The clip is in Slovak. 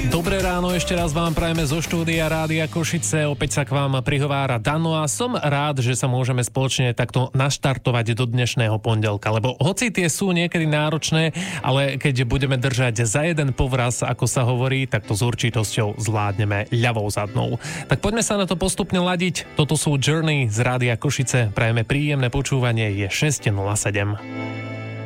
Dobré ráno, ešte raz vám prajeme zo štúdia Rádia Košice. Opäť sa k vám prihovára Dano a som rád, že sa môžeme spoločne takto naštartovať do dnešného pondelka, lebo hoci tie sú niekedy náročné, ale keď budeme držať za jeden povraz, ako sa hovorí, tak to s určitosťou zvládneme ľavou zadnou. Tak poďme sa na to postupne ladiť. Toto sú Journey z Rádia Košice. Prajeme príjemné počúvanie, je 6:07.